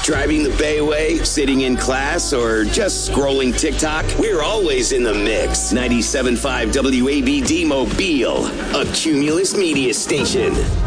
Driving the Bayway, sitting in class, or just scrolling TikTok? We're always in the mix. 97.5 WABD Mobile, a Cumulus media station.